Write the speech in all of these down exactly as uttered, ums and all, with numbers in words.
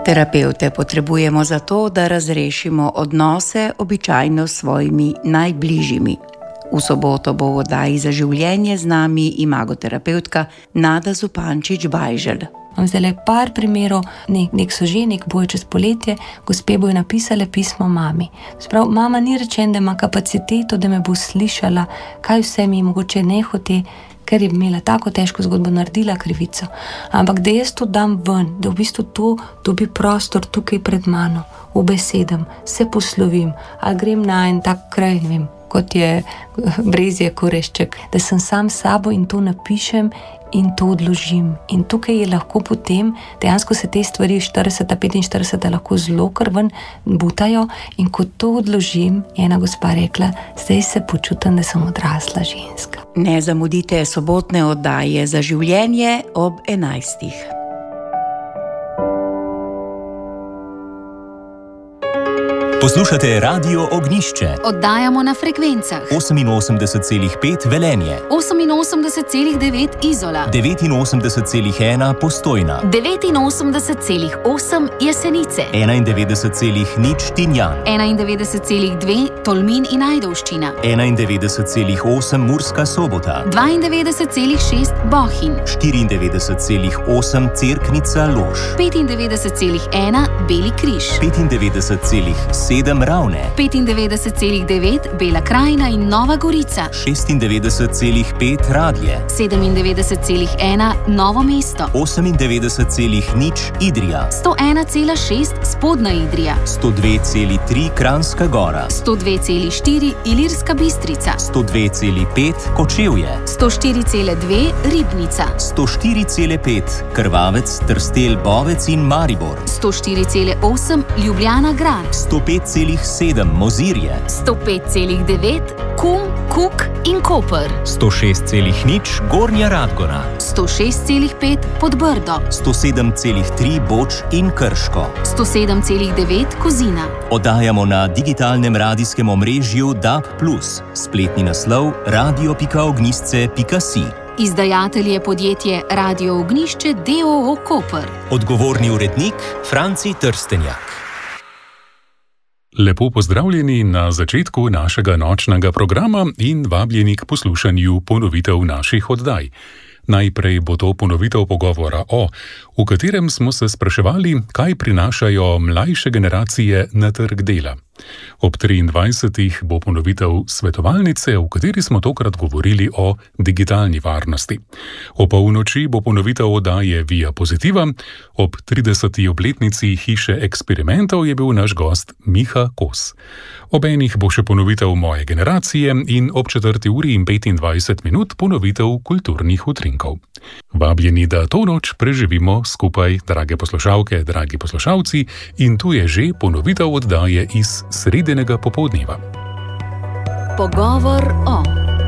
Terapevte potrebujemo zato, da razrešimo odnose običajno s svojimi najbližjimi. V soboto bo v oddaji Za življenje z nami imagoterapeutka Nada Zupančič-Bajželj. Imam zdaj le par primerov, nek, nek soženik bojo čez poletje, gospe bojo napisale pismo mami. Sprav, mama ni rečen, da ima kapaciteto, da me bo slišala, kaj vse mi mogoče ne hote, ker je imela tako težko zgodbo, naredila krivico. Ampak da jaz to dam ven, da v bistvu to dobi prostor tukaj pred mano, ubesedam, se poslovim, ali grem na en tak kraj, ne vem, kot je Brezje Korešček, da sem sam s sabo in to napišem in to odložim. In tukaj je lahko potem, dejansko se te stvari štirideseta, petinštirideseta lahko zelo kar ven butajo in ko to odložim, je ena gospa rekla, zdaj se počutim, da sem odrasla ženska. Ne zamudite sobotne oddaje Za življenje ob enajstih. Poslušate Radio Ognjišče. Oddajamo na frekvencah oseminosemdeset celih pet Velenje, oseminosemdeset celih devet Izola, devetinosemdeset celih ena Postojna, devetinosemdeset celih osem Jesenice, enaindevetdeset celih nič Tinjan, enaindevetdeset celih dve Tolmin in Ajdovščina, enaindevetdeset celih osem Murska Sobota, dvaindevetdeset celih šest Bohinj, štiriindevetdeset celih osem Cerknica Lož, petindevetdeset celih ena Beli Križ, petindevetdeset celih sedem Ravne, petindevetdeset celih devet Bela Krajina in Nova Gorica, šestindevetdeset celih pet Radlje, sedemindevetdeset celih ena Novo mesto, osemindevetdeset celih nič Idrija, sto ena celih šest Spodnja Idrija, sto dve celih tri Kranjska Gora, sto dve celih štiri Ilirska Bistrica, sto dve celih pet Kočevje, sto štiri celih dve Ribnica, sto štiri celih pet Krvavec, Trstelj, Bovec in Maribor, sto štiri celih osem Ljubljana Grad, sto pet celih sedem Mozirje, sto pet celih devet Kum, Kuk in Koper, sto šest celih nič Gornja Radgona, sto šest celih pet Podbrdo, sto sedem celih tri Boč in Krško, sto sedem celih devet Kozina. Oddajamo na digitalnem radijskem omrežju D A B plus, spletni naslov radio pika ognjišče pika si. Izdajatelj je podjetje Radio Ognjišče d. o. o. Koper. Odgovorni urednik Franci Trstenjak. Lepo pozdravljeni na začetku našega nočnega programa in vabljeni k poslušanju ponovitev naših oddaj. Najprej bo to ponovitev pogovora o, v katerem smo se spraševali, kaj prinašajo mlajše generacije na trg dela. Ob triindvajsetih bo ponovitev svetovalnice, v kateri smo tokrat govorili o digitalni varnosti. O polnoči bo ponovitev oddaje Via Pozitiva, ob trideseti obletnici Hiše eksperimentov je bil naš gost Miha Kos. Ob enih bo še ponovitev Moje generacije in ob četrti uri in petindvajset minut ponovitev kulturnih utrinkov. Vabljeni, da to noč preživimo skupaj, drage poslušalke, dragi poslušalci, in tu je že ponovitev oddaje iz sredinega popoldneva. Pogovor o.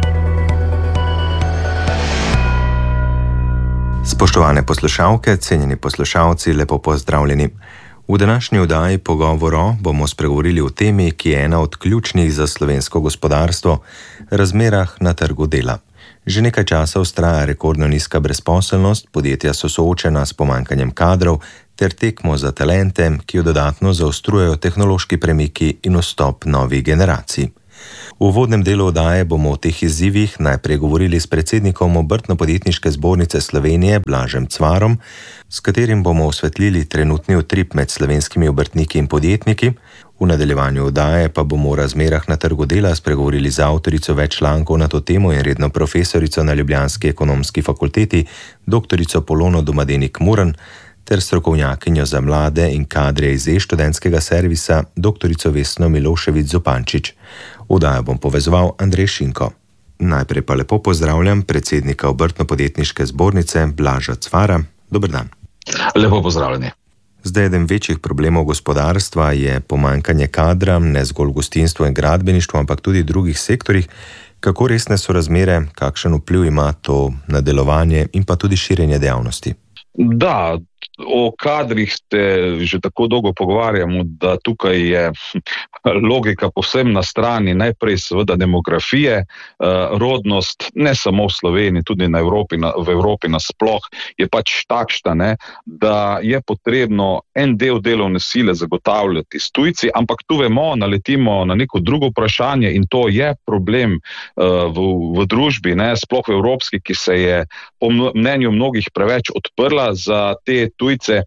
Spoštovane poslušalke, cenjeni poslušalci, lepo pozdravljeni. V današnji oddaji Pogovor o bomo spregovorili o temi, ki je ena od ključnih za slovensko gospodarstvo, razmerah na trgu dela. Že nekaj časa vztraja rekordno nizka brezposelnost, podjetja so soočena s pomanjkanjem kadrov ter tekmo za talente, ki jo dodatno zaostrujejo tehnološki premiki in vstop novih generacij. V uvodnem delu oddaje bomo o teh izzivih najprej govorili s predsednikom Obrtno-podjetniške zbornice Slovenije Blažem Cvarom, s katerim bomo osvetlili trenutni utrip med slovenskimi obrtniki in podjetniki. V nadaljevanju oddaje pa bomo o razmerah na trgu dela spregovorili z avtorico več člankov na to temo in redno profesorico na ljubljanski ekonomski fakulteti, doktorico Polono Domadenik Murn, ter strokovnjakinjo za mlade in kadre iz e-študentskega servisa, doktorico Vesno Milošević Zupančič. Oddajo bom povezoval Andrej Šinko. Najprej pa lepo pozdravljam predsednika Obrtno-podjetniške zbornice Blaža Cvara. Dober dan. Lepo pozdravljeni. Zdaj eden večjih problemov gospodarstva je pomanjkanje kadra, ne zgolj gostinstvo in gradbeništvo, ampak tudi drugih sektorjih. Kako resne so razmere, kakšen vpliv ima to na delovanje in pa tudi širjenje dejavnosti? Da, O kadrih se že tako dolgo pogovarjamo, da tukaj je logika povsem na strani, najprej seveda demografije, rodnost, ne samo v Sloveniji, tudi na Evropi, na, v Evropi nasploh, je pač takšna, ne, da je potrebno en del delovne sile zagotavljati s tujci, ampak tu vemo, naletimo na neko drugo vprašanje in to je problem v, v družbi, ne, sploh v evropski, ki se je po mnenju mnogih preveč odprla za te tujce.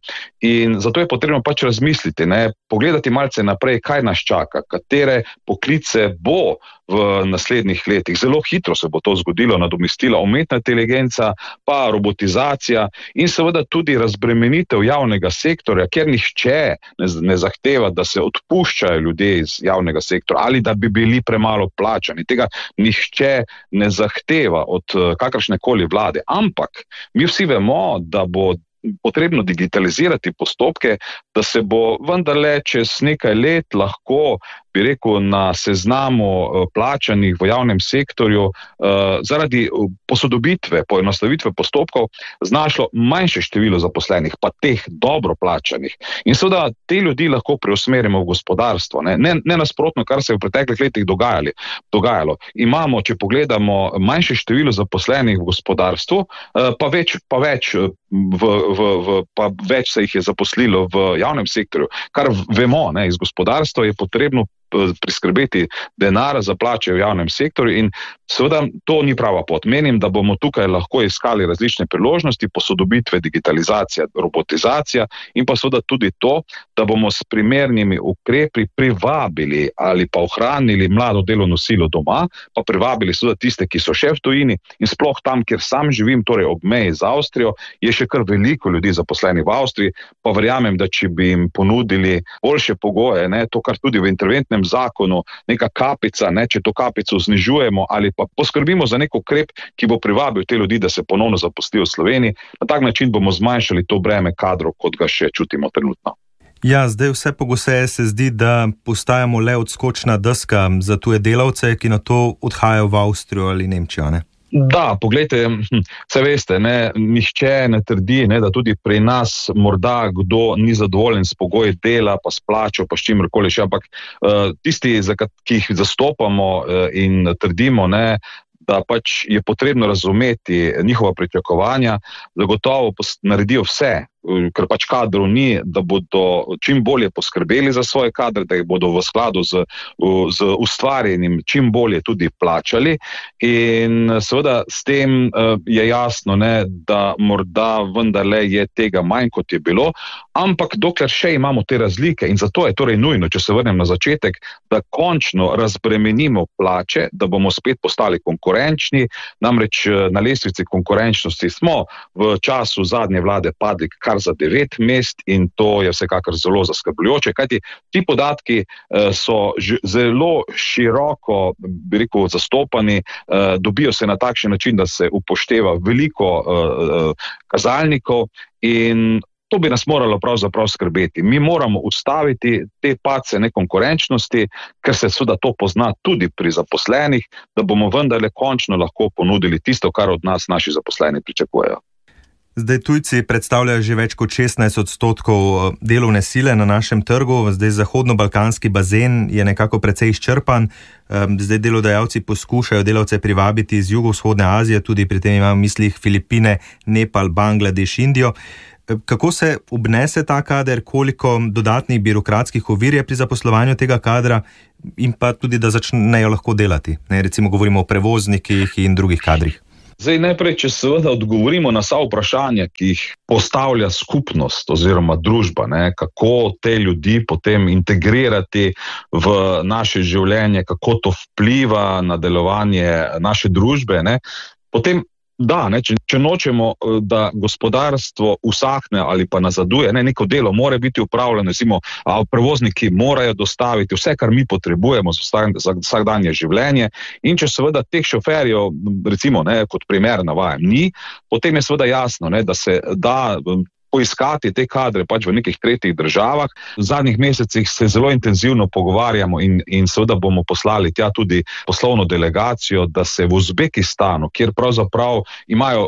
In zato je potrebno pač razmisliti, ne, pogledati malce naprej, kaj nas čaka, katere poklice bo v naslednjih letih. Zelo hitro se bo to zgodilo, nadomestila umetna inteligenca, pa robotizacija in seveda tudi razbremenitev javnega sektorja, ker nihče ne, ne zahteva, da se odpuščajo ljudje iz javnega sektorja ali da bi bili premalo plačani. Tega nihče ne zahteva od kakršnekoli vlade, ampak mi vsi vemo, da bo potrebno digitalizirati postopke, da se bo vendarle čez nekaj let lahko, bi rekel, na seznamu plačanih v javnem sektorju zaradi posodobitve, poenostavitve postopkov znašlo manjše število zaposlenih, pa teh dobro plačanih. In seveda te ljudi lahko preusmerimo v gospodarstvo. Ne, ne, ne nasprotno, kar se je v preteklih letih dogajali, dogajalo. Imamo, če pogledamo, manjše število zaposlenih v gospodarstvu, pa več, pa več V, v, v, pa več se jih je zaposlilo v javnem sektorju. Kar vemo, ne, iz gospodarstva je potrebno priskrbeti denar za plače v javnem sektorju in seveda to ni prava pot. Menim, da bomo tukaj lahko iskali različne priložnosti, posodobitve, digitalizacija, robotizacija in pa seveda tudi to, da bomo s primernimi ukrepi privabili ali pa ohranili mlado delovno silo doma, pa privabili seveda tiste, ki so še v tujini in sploh tam, kjer sam živim, torej ob meji z Avstrijo, je še kar veliko ljudi zaposlenih v Avstriji, pa verjamem, da če bi jim ponudili boljše pogoje, ne, to, kar tudi v interventnem zakonu, neka kapica, ne, če to kapico znižujemo ali pa poskrbimo za nek ukrep, ki bo privabil te ljudi, da se ponovno zaposlijo v Sloveniji, na tak način bomo zmanjšali to breme kadrov, kot ga še čutimo trenutno. Ja, zdaj vse pogosteje se zdi, da postajamo le odskočna deska za tuje delavce, ki na to odhajajo v Avstrijo ali Nemčijo, ne? Da, poglejte, vse veste, ne, nihče ne trdi, ne, da tudi pri nas morda kdo ni zadovoljen s pogoji dela, pa s plačo, pa s čimrkoli še, ampak uh, tisti, za, ki jih zastopamo uh, in trdimo, ne, da pač je potrebno razumeti njihova pričakovanja, zagotovo naredijo vse, ker pač kadrov ni, da bodo čim bolje poskrbeli za svoje kadre, da jih bodo v skladu z, z ustvarjenim čim bolje tudi plačali in seveda s tem je jasno, ne, da morda vendarle je tega manj, kot je bilo, ampak dokler še imamo te razlike in zato je torej nujno, če se vrnem na začetek, da končno razbremenimo plače, da bomo spet postali konkurenčni, namreč na lestvici konkurenčnosti smo v času zadnje vlade padli kar za devet mest in to je vsekakor zelo zaskrbljujoče, kajti ti podatki uh, so ž- zelo široko, bi rekel, zastopani, uh, dobijo se na takšen način, da se upošteva veliko uh, kazalnikov in to bi nas moralo pravzaprav skrbeti. Mi moramo ustaviti te padce nekonkurenčnosti, ker se seveda to pozna tudi pri zaposlenih, da bomo vendarle končno lahko ponudili tisto, kar od nas naši zaposleni pričakujejo. Zdaj tujci predstavljajo že več kot šestnajst odstotkov delovne sile na našem trgu, zdaj zahodno-balkanski bazen je nekako precej izčrpan, zdaj delodajalci poskušajo delavce privabiti iz jugovzhodne Azije, tudi pri tem imam v mislih Filipine, Nepal, Bangladeš, Indijo. Kako se obnese ta kader, koliko dodatnih birokratskih ovir je pri zaposlovanju tega kadra in pa tudi, da začnejo lahko delati, ne, recimo govorimo o prevoznikih in drugih kadrih? Zdaj najprej, če seveda odgovorimo na vsa vprašanja, ki jih postavlja skupnost oziroma družba, ne, kako te ljudi potem integrirati v naše življenje, kako to vpliva na delovanje naše družbe, ne, potem da, ne, če, če nočemo, da gospodarstvo usahne ali pa nazaduje, ne, neko delo mora biti upravljeno, recimo, a prevozniki morajo dostaviti vse, kar mi potrebujemo za, za vsakdanje življenje in če seveda teh šoferjev, recimo, ne, kot primer navajam, ni, potem je seveda jasno, ne, da se da poiskati te kadre pač v nekih tretjih državah. V zadnjih mesecih se zelo intenzivno pogovarjamo in, in seveda bomo poslali tja tudi poslovno delegacijo, da se v Uzbekistanu, kjer pravzaprav imajo uh,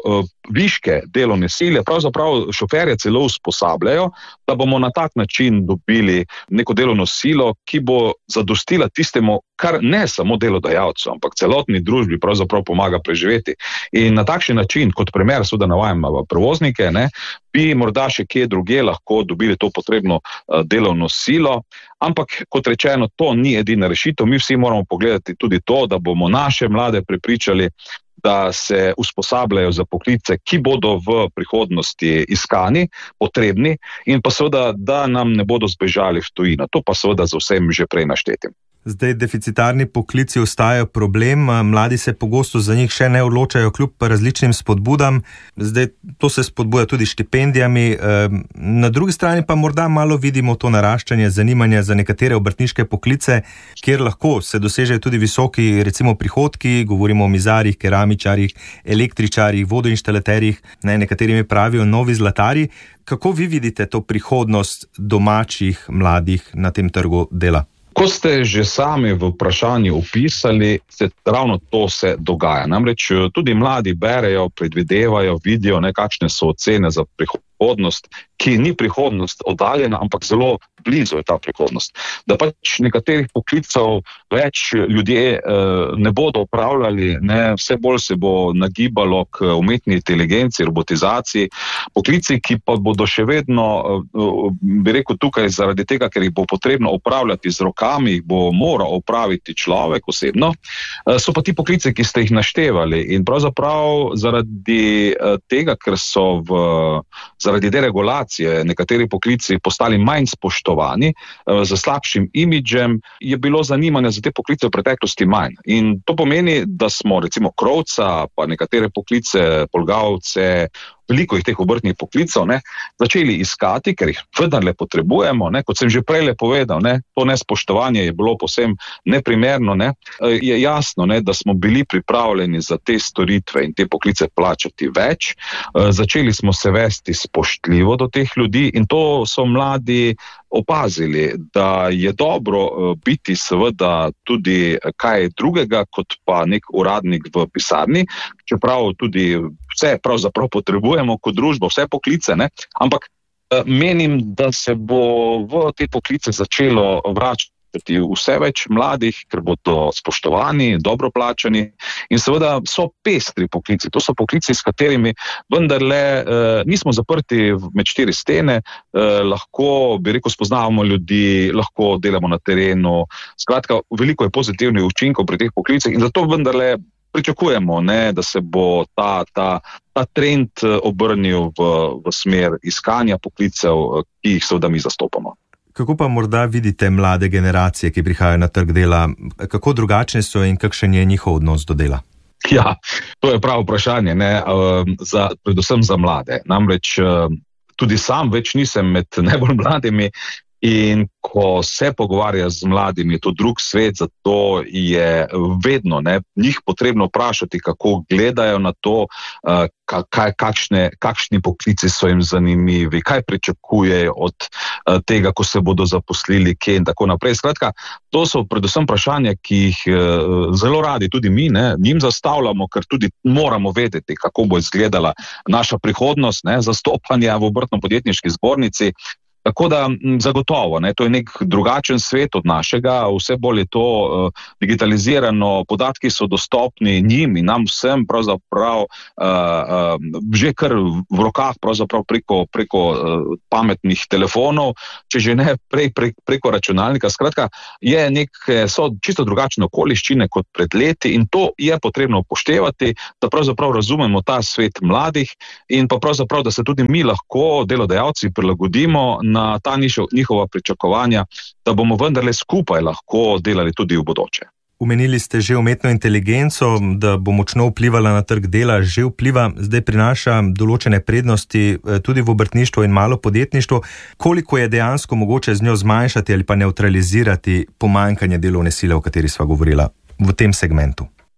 viške delovne sile, pravzaprav šoferje celo usposabljajo, da bomo na tak način dobili neko delovno silo, ki bo zadostila tistemu, kar ne samo delodajalcu, ampak celotni družbi pravzaprav pomaga preživeti. In na takšen način, kot primer, seveda navajam prevoznike, ne, bi morda še kje druge lahko dobili to potrebno delovno silo, ampak kot rečeno, to ni edina rešitev. Mi vsi moramo pogledati tudi to, da bomo naše mlade prepričali, da se usposabljajo za poklice, ki bodo v prihodnosti iskani, potrebni in pa seveda, da nam ne bodo zbežali v tujino. To pa seveda za vsem že prej naštetim. Zdaj, deficitarni poklici ostajajo problem, mladi se pogosto za njih še ne odločajo kljub različnim spodbudam. Zdaj, to se spodbuja tudi štipendijami. Na drugi strani pa morda malo vidimo to naraščanje zanimanja za nekatere obrtniške poklice, kjer lahko se dosežejo tudi visoki, recimo, prihodki, govorimo o mizarjih, keramičarjih, električarjih, vodoinštalaterjih, ne, nekateri mi pravijo novi zlatarji. Kako vi vidite to prihodnost domačih mladih na tem trgu dela? Ko ste že sami v vprašanju opisali, se ravno to se dogaja. Namreč tudi mladi berejo, predvidevajo, vidijo, ne, kakšne so ocene za prihodnost, ki ni prihodnost oddaljena, ampak zelo blizu je ta prihodnost. Da pač nekaterih poklicev več ljudje eh, ne bodo opravljali, ne, vse bolj se bo nagibalo k umetni inteligenci, robotizaciji, poklici, ki pa bodo še vedno, eh, bi rekel tukaj, zaradi tega, ker jih bo potrebno opravljati z rokami, jih bo moral opraviti človek osebno, eh, so pa ti poklici, ki ste jih naštevali in pravzaprav zaradi eh, tega, ker so v, zaradi deregulacije nekateri poklici postali manj spoštovani, za slabšim imidžem, je bilo zanimanja za te poklice v preteklosti manj. In to pomeni, da smo recimo krovca, pa nekatere poklice, polgavce, veliko jih teh obrtnih poklicov, ne, začeli iskati, ker jih vendarle potrebujemo, ne, kot sem že prej povedal, ne, to nespoštovanje je bilo povsem neprimerno, ne, je jasno, ne, da smo bili pripravljeni za te storitve in te poklice plačati več, začeli smo se vesti spoštljivo do teh ljudi in to so mladi opazili, da je dobro biti seveda tudi kaj drugega, kot pa nek uradnik v pisarni, čeprav tudi vse pravzaprav potrebujemo kot družbo, vse poklice, ne? Ampak menim, da se bo v te poklice začelo vračati vse več mladih, ker bodo spoštovani, dobro plačani in seveda so pestri poklici. To so poklici, s katerimi vendarle eh, nismo zaprti med štiri stene, eh, lahko, bi rekel, spoznavamo ljudi, lahko delamo na terenu. Skratka, veliko je pozitivnih učinkov pri teh poklicih in zato vendarle pričakujemo, ne, da se bo ta, ta, ta trend obrnil v, v smer iskanja poklicev, ki jih seveda mi zastopamo. Kako pa morda vidite mlade generacije, ki prihajajo na trg dela? Kako drugačni so in kakšen je njihov odnos do dela? Ja, to je pravo vprašanje, ne, za, predvsem za mlade. Namreč tudi sam več nisem med najbolj mladimi in ko se pogovarja z mladimi, je to drug svet, zato je vedno, ne, njih potrebno vprašati, kako gledajo na to, kaj, kakšne, kakšni poklici so jim zanimivi, kaj pričakujejo od tega, ko se bodo zaposlili, kje in tako naprej. Skratka, to so predvsem vprašanja, ki jih zelo radi tudi mi, ne, njim zastavljamo, ker tudi moramo vedeti, kako bo izgledala naša prihodnost, ne, zastopanja v obrtno-podjetniški zbornici. Tako da zagotovo, ne, to je nek drugačen svet od našega, vse bolj je to uh, digitalizirano, podatki so dostopni njim in nam vsem pravzaprav uh, uh, že kar v rokah pravzaprav preko, preko uh, pametnih telefonov, če že ne prej pre, preko računalnika. Skratka, je nek, so čisto drugačne okoliščine kot pred leti in to je potrebno upoštevati, da pravzaprav razumemo ta svet mladih in pa pravzaprav, da se tudi mi lahko delodajalci prilagodimo na ta njihova pričakovanja, da bomo vendarle skupaj lahko delali tudi v bodoče. Omenili ste že umetno inteligenco, da bo močno vplivala na trg dela, že vpliva, zdaj prinaša določene prednosti tudi v obrtništvu in malo podjetništvu. Koliko je dejansko mogoče z njo zmanjšati ali pa neutralizirati pomanjkanje delovne sile, o kateri sva govorila v tem segmentu?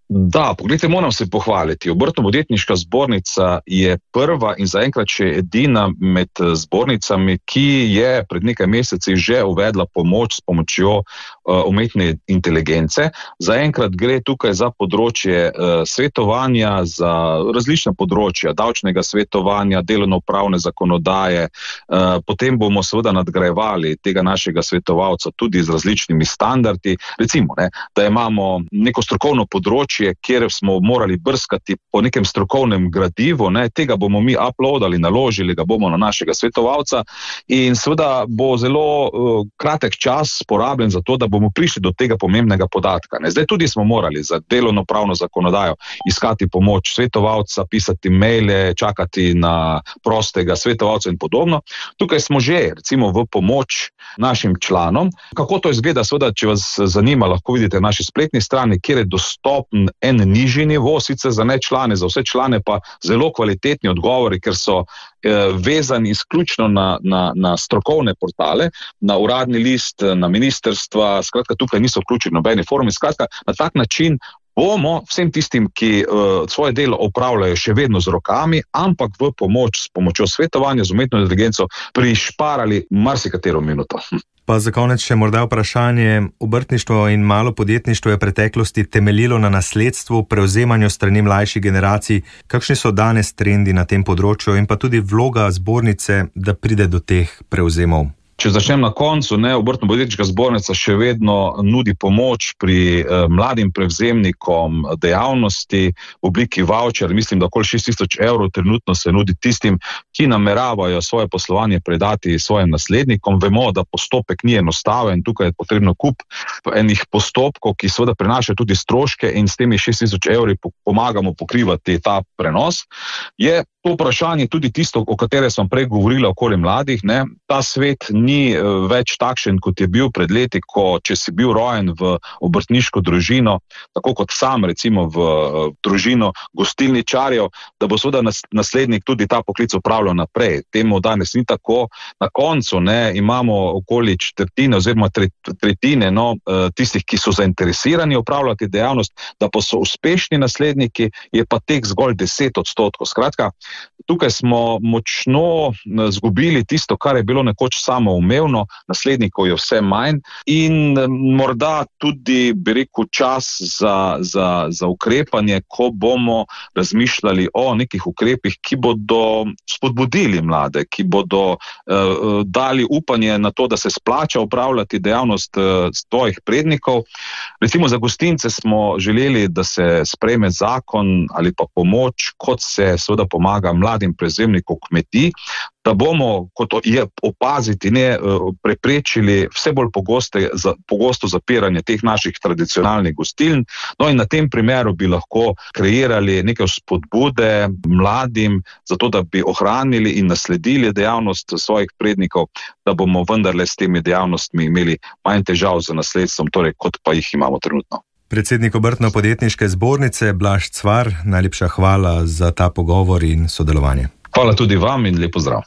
Da, pogledajte, moram se pohvaliti. Obrtno-podjetniška zbornica je prva in zaenkrat še edina med zbornicami, ki je pred nekaj meseci že uvedla pomoč s pomočjo uh, umetne inteligence. Zaenkrat gre tukaj za področje uh, svetovanja, za različna področja, davčnega svetovanja, delovno-pravne zakonodaje. Uh, potem bomo seveda nadgrajevali tega našega svetovalca tudi z različnimi standardi. Recimo, ne, da imamo neko strokovno področje, kjer smo morali brskati po nekem strokovnem gradivu, ne, tega bomo mi uploadali, naložili ga bomo na našega svetovalca in seveda bo zelo uh, kratek čas porabljen za to, da bomo prišli do tega pomembnega podatka. Ne. Zdaj tudi smo morali za delovno-pravno zakonodajo iskati pomoč svetovalca, pisati maile, čakati na prostega svetovalca in podobno. Tukaj smo že, recimo, v pomoč našim članom. Kako to izgleda, seveda, če vas zanima, lahko vidite na naši spletni strani, kjer je dostopen en nižji nivo, sicer za ne člane, za vse člane pa zelo kvalitetni odgovori, ker so eh, vezani izključno na, na, na strokovne portale, na uradni list, na ministrstva, skratka tukaj niso vključeni nobeni forumi, skratka na tak način bomo vsem tistim, ki uh, svoje delo opravljajo še vedno z rokami, ampak v pomoč s pomočjo svetovanja z umetno inteligenco prišparali marsikatero minuto. Pa za konec še morda vprašanje. Obrtništvo in malo podjetništvo je v preteklosti temeljilo na nasledstvu, prevzemanju strani mlajših generacij. Kakšni so danes trendi na tem področju in pa tudi vloga zbornice, da pride do teh prevzemov? Če začnem na koncu, ne, Obrtno-podjetniška zbornica še vedno nudi pomoč pri eh, mladim prevzemnikom dejavnosti v obliki voucher. Mislim, da okoli šest tisoč evrov trenutno se nudi tistim, ki nameravajo svoje poslovanje predati svojim naslednikom. Vemo, da postopek ni enostaven, tukaj je potrebno kup enih postopkov, ki seveda prinašajo tudi stroške in s temi šest tisoč evri pomagamo pokrivati ta prenos. Je to vprašanje tudi tisto, o katerem sem prej govorila okoli mladih, ne. Ta svet ni več takšen, kot je bil pred leti, ko če si bil rojen v obrtniško družino, tako kot sam recimo v družino gostilničarjev, da bo seveda naslednik tudi ta poklic opravljal naprej. Temu danes ni tako. Na koncu ne, imamo okoli četrtine oziroma tretjine no, tistih, ki so zainteresirani opravljati dejavnost, da pa so uspešni nasledniki, je pa tek zgolj deset odstotkov. Skratka, tukaj smo močno zgubili tisto, kar je bilo nekoč samoumevno, naslednikov je vse manj in morda tudi, bi rekel, čas za, za, za ukrepanje, ko bomo razmišljali o nekih ukrepih, ki bodo spodbudili mlade, ki bodo uh, dali upanje na to, da se splača upravljati dejavnost uh, svojih prednikov. Recimo za gostince smo želeli, da se sprejme zakon ali pa pomoč, kot se seveda pomaga mladim prevzemnikom kmetij, da bomo, kot je opaziti, ne, preprečili vse bolj pogoste, za, pogosto zapiranje teh naših tradicionalnih gostiln. No in na tem primeru bi lahko kreirali neke spodbude mladim, zato da bi ohranili in nasledili dejavnost svojih prednikov, da bomo vendarle s temi dejavnostmi imeli manj težav z nasledstvom, torej kot pa jih imamo trenutno. Predsednik Obrtno-podjetniške zbornice Blaž Cvar, najlepša hvala za ta pogovor in sodelovanje. Hvala tudi vam in lep pozdrav.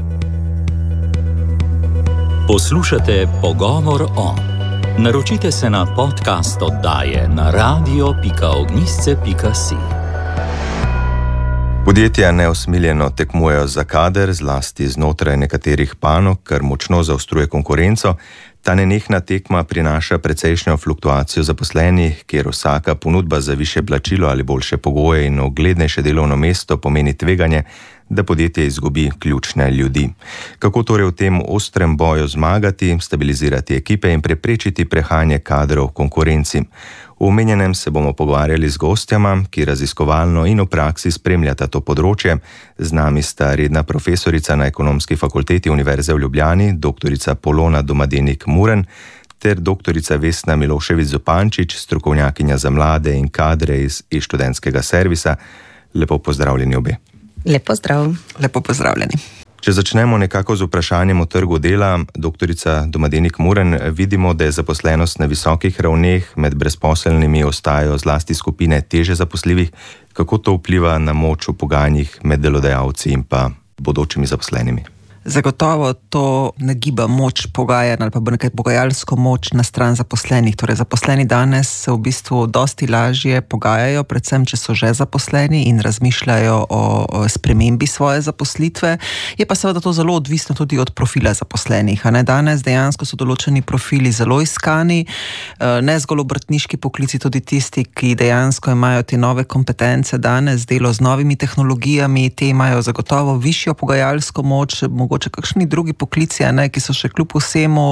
Poslušate Pogovor o. Naročite se na podcast oddaje na radio pika ognjišče pika si. Podjetja neusmiljeno tekmujejo za kader, zlasti znotraj nekaterih panog, kar močno zaostruje konkurenco. Ta nenehna tekma prinaša precejšnjo fluktuacijo zaposlenih, kjer vsaka ponudba za višje plačilo ali boljše pogoje in uglednejše delovno mesto pomeni tveganje, da podjetje izgubi ključne ljudi. Kako torej v tem ostrem boju zmagati, stabilizirati ekipe in preprečiti prehajanje kadrov v konkurenci? V omenjenem se bomo pogovarjali z gostjama, ki raziskovalno in v praksi spremljata to področje. Z nami sta redna profesorica na Ekonomski fakulteti Univerze v Ljubljani, doktorica Polona Domadenik-Muren, ter doktorica Vesna Milošević-Zupančič, strokovnjakinja za mlade in kadre iz študentskega servisa. Lepo pozdravljeni obe. Lepo zdrav. Lepo pozdravljeni. Če začnemo nekako z vprašanjem o trgu dela, doktorica Domadenik-Muren, vidimo, da je zaposlenost na visokih ravneh, med brezposelnimi ostajajo zlasti skupine teže zaposljivih. Kako to vpliva na moč v pogajanjih med delodajalci in pa bodočimi zaposlenimi? Zagotovo to nagiba moč pogajanj ali pa bo nekaj pogajalsko moč na stran zaposlenih. Torej, zaposleni danes se v bistvu dosti lažje pogajajo, predvsem, če so že zaposleni in razmišljajo o, o spremembi svoje zaposlitve. Je pa seveda to zelo odvisno tudi od profila zaposlenih. A ne, danes dejansko so določeni profili zelo iskani, ne zgolj obrtniški poklici, tudi tisti, ki dejansko imajo te nove kompetence danes, delo z novimi tehnologijami, te imajo zagotovo višjo pogajalsko moč, mogoče kakšni drugi poklici, ne, ki so še kljub vsemu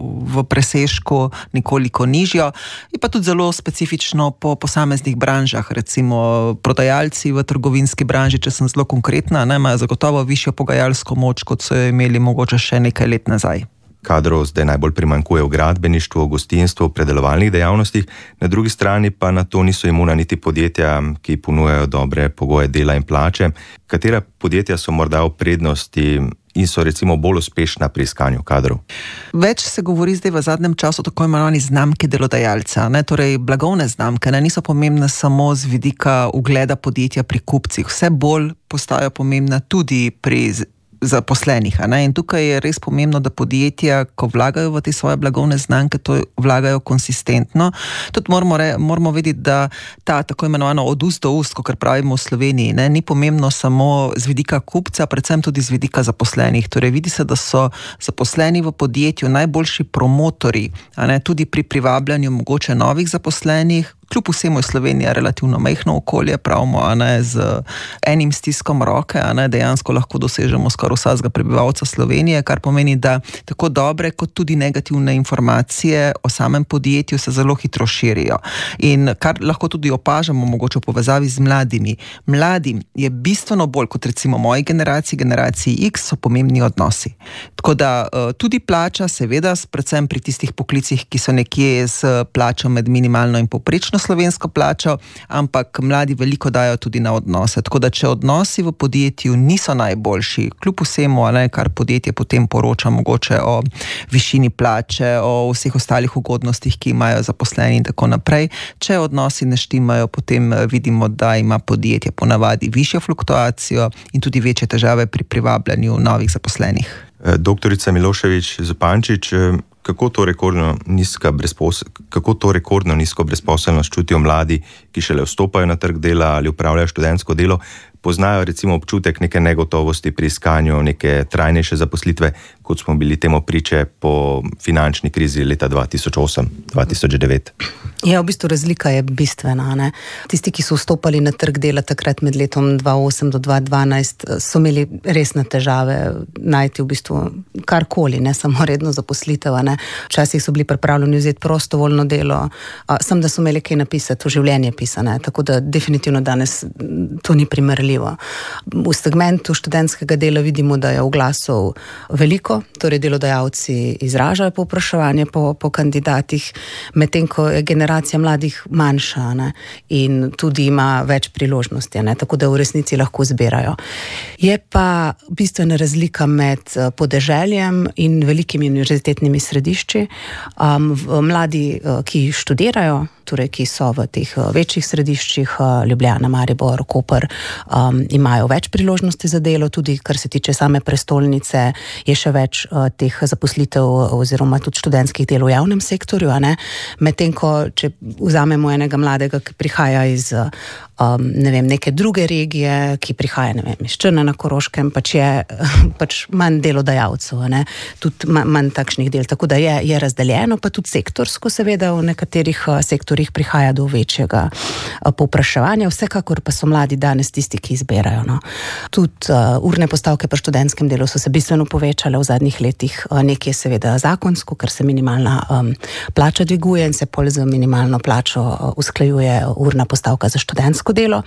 v presežku nekoliko nižjo. Je pa tudi zelo specifično po posameznih branžah, recimo prodajalci v trgovinski branži, če sem zelo konkretna, ne, imajo zagotovo višjo pogajalsko moč, kot so jo imeli mogoče še nekaj let nazaj. Kadrov zdaj najbolj primanjkuje v gradbeništvu, gostinstvu, predelovalnih dejavnostih, na drugi strani pa na to niso imuna niti podjetja, ki ponujajo dobre pogoje dela in plače. Katera podjetja so morda v prednosti in so recimo bolj uspešna pri iskanju kadrov? Več se govori zdaj v zadnjem času tako imenovani znamke delodajalca, ne, torej blagovne znamke, ne, niso pomembne samo z vidika ugleda podjetja pri kupcih, vse bolj postajajo pomembna tudi pri zaposlenih. A ne? In tukaj je res pomembno, da podjetja, ko vlagajo v te svoje blagovne znamke, to vlagajo konsistentno. Tudi moramo, re, moramo vedeti, da ta tako imenovano od ust do ust, kot pravimo v Sloveniji, ne, ni pomembno samo z vidika kupca, predvsem tudi z vidika zaposlenih. Torej vidi se, da so zaposleni v podjetju najboljši promotori, a ne, tudi pri privabljanju mogoče novih zaposlenih. Kljub vsemu je Slovenija relativno majhno okolje, pravimo, a ne, z enim stiskom roke, a ne, dejansko lahko dosežemo skoraj vsakega prebivalca Slovenije, kar pomeni, da tako dobre kot tudi negativne informacije o samem podjetju se zelo hitro širijo. In kar lahko tudi opažamo mogoče v povezavi z mladimi. Mladim je bistveno bolj kot recimo moji generaciji, generaciji X, so pomembni odnosi. Tako da tudi plača, seveda, predvsem pri tistih poklicih, ki so nekje s plačo med minimalno in povprečno slovensko plačo, ampak mladi veliko dajo tudi na odnose. Tako da, če odnosi v podjetju niso najboljši, kljub vsemu, ali kar podjetje potem poroča mogoče o višini plače, o vseh ostalih ugodnostih, ki imajo zaposleni in tako naprej, če odnosi ne štimajo, potem vidimo, da ima podjetje ponavadi višjo fluktuacijo in tudi večje težave pri privabljanju novih zaposlenih. Doktorica Milošević Zupančič, kako to rekordno nizka brezpos- kako to rekordno nizko brezposelnost čutijo mladi, ki šele vstopajo na trg dela ali upravljajo študentsko delo, poznajo recimo občutek neke negotovosti pri iskanju neke trajnejše zaposlitve, kot smo bili temu priče po finančni krizi leta dva tisoč osem dva tisoč devet. Ja, v bistvu razlika je bistvena. Ne? Tisti, ki so vstopali na trg dela takrat med letom dva tisoč osem do dva tisoč dvanajst, so imeli resne težave najti v bistvu karkoli, ne samo redno zaposlitev. Ne? Včasih so bili pripravljeni vzeti prostovoljno delo, a, sem da so imeli kaj napisati, v življenje pisane, tako da definitivno danes to ni primerljivo. V segmentu študentskega dela vidimo, da je oglasov veliko, torej delodajalci izražajo povpraševanje po, po kandidatih, medtem ko je generacija mladih manjša, ne, in tudi ima več priložnosti, ne, tako da v resnici lahko zbirajo. Je pa bistvena razlika med podeželjem in velikimi univerzitetnimi središči. Um, mladi, ki študirajo, torej ki so v teh večjih središčih, Ljubljana, Maribor, Koper, um, imajo več priložnosti za delo, tudi kar se tiče same prestolnice, je še več uh, teh zaposlitev oziroma tudi študentskih del v javnem sektorju, a ne? Medtem ko, če vzamemo enega mladega, ki prihaja iz um, ne vem, neke druge regije, ki prihaja, ne vem, iz Črna na Koroškem, pač je pač manj delodajalcev, a ne? Tudi manj takšnih del, tako da je, je razdeljeno, pa tudi sektorsko seveda v nekaterih uh, sektorjih prihaja do večjega povpraševanja, vsekakor pa so mladi danes tisti, ki izbirajo. No. Tudi uh, urne postavke pri študentskem delu so se bistveno povečale v zadnjih letih. Uh, nekje seveda zakonsko, ker se minimalna um, plača dviguje in se pol z minimalno plačo uh, usklajuje urna postavka za študentsko delo,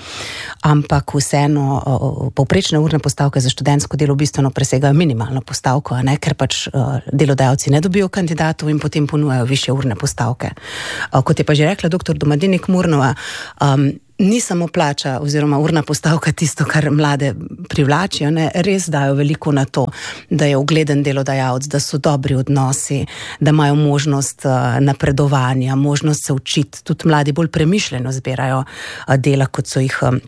ampak vseeno uh, povprečne urne postavke za študentsko delo bistveno presegajo minimalno postavko, a ne, ker pač uh, delodajalci ne dobijo kandidatov in potem ponujajo višje urne postavke. Uh, kot je pa že rekla doktor Domadinik Murnova, um, ni samo plača oziroma urna postavka tisto, kar mlade privlačijo, ne, res dajo veliko na to, da je ugleden delodajalec, da so dobri odnosi, da imajo možnost uh, napredovanja, možnost se učiti, tudi mladi bolj premišljeno zbirajo uh, dela, kot so jih um,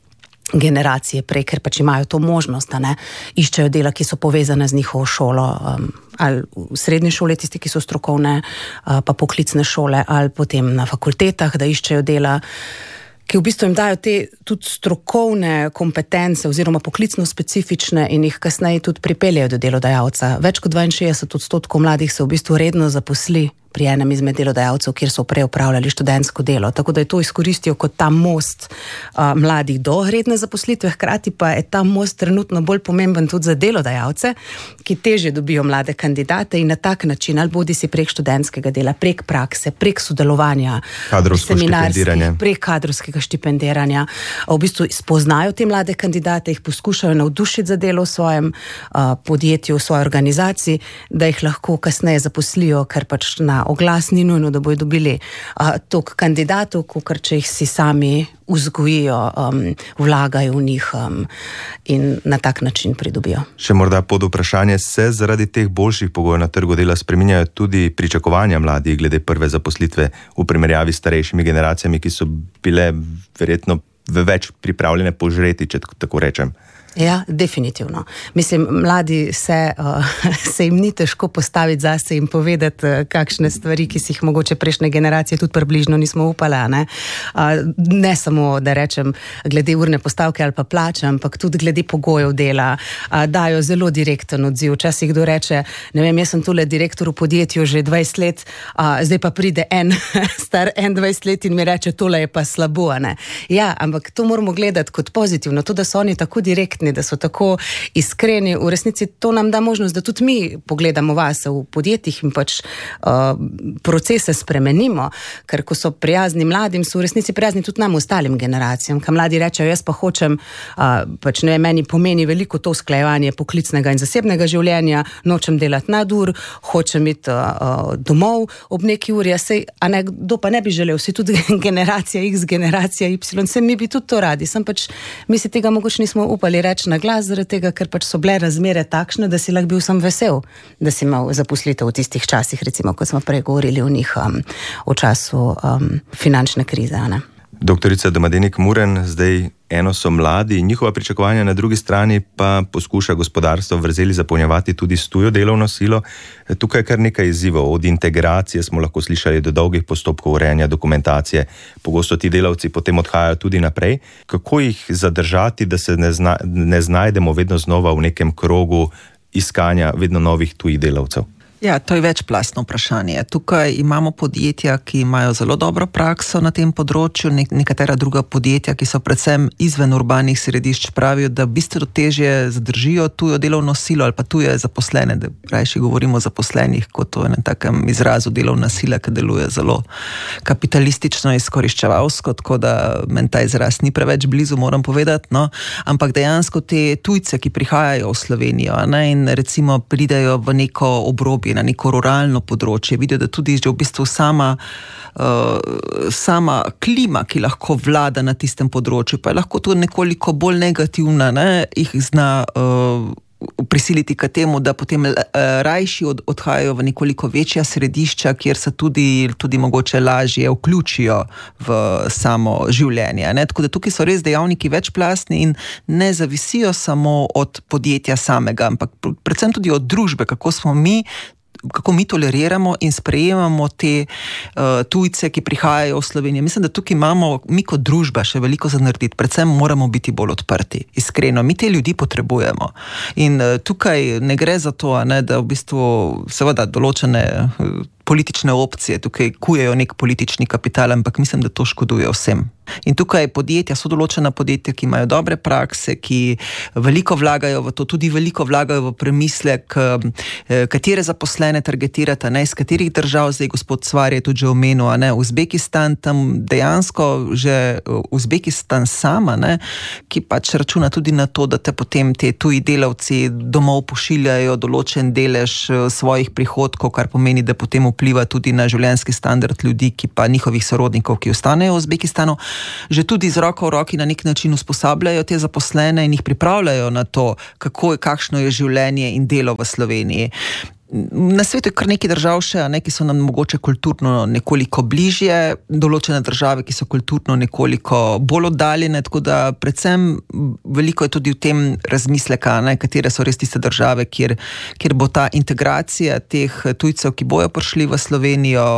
generacije prej, ker pač imajo to možnost, da ne iščejo dela, ki so povezane z njihovo šolo, um, ali v srednji šoli, tisti, ki so strokovne, uh, pa poklicne šole, ali potem na fakultetah, da iščejo dela, ki v bistvu jim dajo te tudi strokovne kompetence oziroma poklicno specifične in jih kasneje tudi pripeljejo do delodajalca. Več kot dvainšestdeset odstotkov mladih se v bistvu redno zaposli pri enem izmed delodajalcev, kjer so prej opravljali študentsko delo. Tako da je to izkoristijo kot ta most uh, mladih do redne zaposlitve, hkrati pa je ta most trenutno bolj pomemben tudi za delodajalce, ki težje dobijo mlade kandidate in na tak način, ali bodi si prek študentskega dela, prek prakse, prek sodelovanja, seminarskih, prek kadrovskega štipendiranja, v bistvu spoznajo te mlade kandidate, jih poskušajo navdušiti za delo v svojem uh, podjetju, v svoji organizaciji, da jih lahko kasneje zaposlijo, ker pač na oglas ni nujno, da bojo dobili uh, toliko kandidatov, kakor če jih si sami vzgojijo, um, vlagajo v njih um, in na tak način pridobijo. Še morda pod vprašanje, se zaradi teh boljših pogojev na trgu dela spreminjajo tudi pričakovanja mladih glede prve zaposlitve v primerjavi s starejšimi generacijami, ki so bile verjetno več pripravljene požreti, če tako rečem? Ja, definitivno. Mislim, mladi se, uh, se jim ni težko postaviti zase in povedati, uh, kakšne stvari, ki si jih mogoče prejšnje generacije tudi približno nismo upali, ne? Uh, ne samo, da rečem, glede urne postavke ali pa plače, ampak tudi glede pogojev dela, uh, dajo zelo direkten odziv. Včasih kdo reče, ne vem, jaz sem tule direktor v podjetju že dvajset let, uh, zdaj pa pride en star dvajset let in mi reče, tole je pa slabo, ne? Ja, ampak to moramo gledati kot pozitivno, to, da so oni tako direktni, da so tako iskreni, v resnici to nam da možnost, da tudi mi pogledamo vase v podjetjih in pač uh, procese spremenimo, ker ko so prijazni mladim, so v resnici prijazni tudi nam ostalim generacijam, kam mladi rečejo, jaz pa hočem, uh, pač ne, meni pomeni veliko to usklajevanje poklicnega in zasebnega življenja, nočem delati nadur, hočem iti uh, domov ob neki uri, a sej, a ne, kdo pa ne bi želel, si tudi generacija X, generacija Y, se mi bi tudi to radi, sem pač, mi si tega mogoče nismo upali reči na glas, zaradi tega, ker pač so bile razmere takšne, da si lahko bil sem vesel, da si imel zaposlitev v tistih časih, recimo, kot smo prej govorili o njih um, v času um, finančne krize, ne? Doktorica Domadenik Muren, zdaj eno so mladi, njihova pričakovanja, na drugi strani pa poskuša gospodarstvo vrzeli zapolnjevati tudi s tujo delovno silo. Tukaj je kar nekaj izzivov, od integracije smo lahko slišali do dolgih postopkov urejanja dokumentacije. Pogosto ti delavci potem odhajajo tudi naprej. Kako jih zadržati, da se ne, zna, ne znajdemo vedno znova v nekem krogu iskanja vedno novih tujih delavcev? Ja, to je večplastno vprašanje. Tukaj imamo podjetja, ki imajo zelo dobro prakso na tem področju, nek- nekatera druga podjetja, ki so predvsem izven urbanih središč, pravijo, da bistveno težje zadržijo tujo delovno silo ali pa tuje zaposlene, da rajši govorimo o zaposlenih kot o enem takem izrazu delovna sila, ki deluje zelo kapitalistično in izkoriščevalsko, tako da meni ta izraz ni preveč blizu, moram povedati, no, ampak dejansko te tujce, ki prihajajo v Slovenijo, ne, in recimo pridejo v neko obrobje, na neko ruralno področje, vidijo, da tudi že v bistvu sama, uh, sama klima, ki lahko vlada na tistem področju, pa je lahko tudi nekoliko bolj negativna, ne, jih zna uh, prisiliti k temu, da potem uh, rajši od, odhajajo v nekoliko večja središča, kjer se tudi, tudi mogoče lažje vključijo v samo življenje, ne. Tako da tukaj so res dejavniki večplastni in ne zavisijo samo od podjetja samega, ampak predvsem tudi od družbe, kako smo mi kako mi toleriramo in sprejemamo te uh, tujce, ki prihajajo v Slovenijo. Mislim, da tukaj imamo mi kot družba še veliko za narediti, predvsem moramo biti bolj odprti, iskreno. Mi te ljudi potrebujemo. In uh, tukaj ne gre za to, ne, da v bistvu seveda določene uh, politične opcije tukaj kujejo nek politični kapital, ampak mislim, da to škoduje vsem. In tukaj podjetja, so določena podjetja, ki imajo dobre prakse, ki veliko vlagajo v to, tudi veliko vlagajo v premislek, katere zaposlene targetirata, ne, iz katerih držav, zdaj gospod Cvar je tudi že omenil, ne, Uzbekistan, tam dejansko že Uzbekistan sama, ne, ki pač računa tudi na to, da te potem te tuji delavci domov pošiljajo določen delež svojih prihodkov, kar pomeni, da potem vpliva tudi na življenjski standard ljudi, ki pa njihovih sorodnikov, ki ostanejo v Uzbekistanu, že tudi z roko v roki na nek način usposabljajo te zaposlene in jih pripravljajo na to, kako, kakšno je življenje in delo v Sloveniji. Na svetu je kar nekaj držav še, ne, ki so nam mogoče kulturno nekoliko bližje, določene države, ki so kulturno nekoliko bolj oddaljene, tako da predvsem veliko je tudi v tem razmisleka, ne, katere so res tiste države, kjer, kjer bo ta integracija teh tujcev, ki bojo prišli v Slovenijo,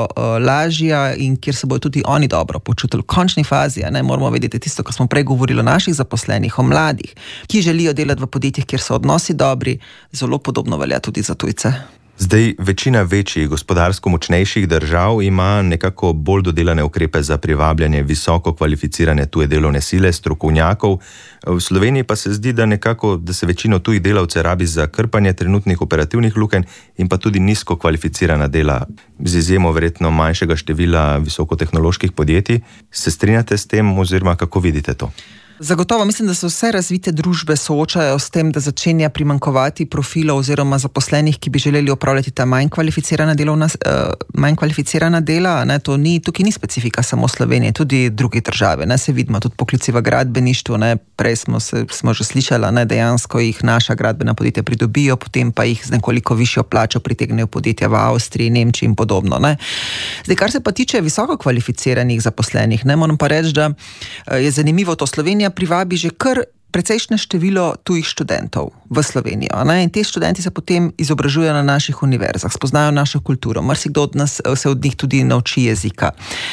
lažja in kjer se bojo tudi oni dobro počutili. V končni fazi, ne, moramo vedeti tisto, ko smo prej govorili o naših zaposlenih, o mladih, ki želijo delati v podjetjih, kjer so odnosi dobri, zelo podobno velja tudi za tujce. Zdaj, večina večjih gospodarsko močnejših držav ima nekako bolj dodelane ukrepe za privabljanje visoko kvalificirane tuje delovne sile, strokovnjakov. V Sloveniji pa se zdi, da nekako, da se večino tujih delavcev rabi za krpanje trenutnih operativnih lukenj in pa tudi nizko kvalificirana dela, z izjemo verjetno manjšega števila visokotehnoloških podjetij. Se strinjate s tem oziroma kako vidite to? Zagotovo mislim, da se vse razvite družbe soočajo s tem, da začenja primanjkovati profilov oziroma zaposlenih, ki bi želeli opravljati ta manj kvalificirana delovna, uh, manj kvalificirana dela. Ne, to ni, tukaj ni specifika samo Slovenije, tudi druge države. Ne, se vidimo tudi poklici v gradbeništvu. Ne, prej smo, se, smo že slišali, da dejansko jih naša gradbena podjetja pridobijo, potem pa jih z nekoliko višjo plačo pritegnejo podjetja v Avstriji, Nemčiji in podobno. Ne. Zdaj, kar se pa tiče visoko kvalificiranih zaposlenih, ne, moram pa reči, da je zanimivo to. Slovenija privabi že kar precejšnje število tujih študentov v Slovenijo. Ne? In te študenti se potem izobražujejo na naših univerzah, spoznajo našo kulturo, marsikdo od nas se od njih tudi nauči jezika.